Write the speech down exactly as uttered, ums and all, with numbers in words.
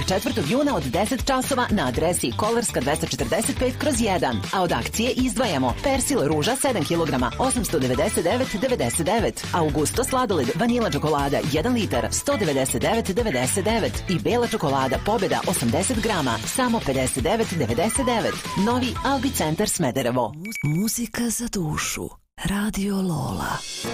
četvrtog juna od deset časova na adresi Kolarska dvesta četrdeset pet kroz jedan. A od akcije izdvajamo Persil ruža sedam kilograma, osamsto devedeset devet devedeset devet, Augusto sladoled vanila čokolada jedan litar, sto devedeset devet devedeset devet i bela čokolada Pobjeda osamdeset grama, samo pedeset devet devedeset devet. Novi Albi centar Smederevo. Muzika za dušu. Radio Lola.